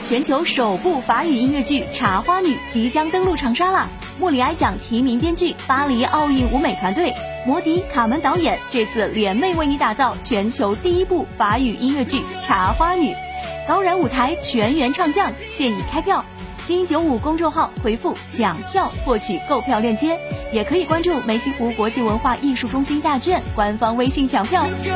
全球首部法语音乐剧《茶花女》即将登陆长沙啦！莫里埃奖提名编剧，巴黎奥运舞美团队，摩迪、卡门导演，这次联袂为你打造全球第一部法语音乐剧《茶花女》，高燃舞台全员唱将，现已开票。金95公众号回复抢票获取购票链接，也可以关注梅溪湖国际文化艺术中心大剧院官方微信抢票。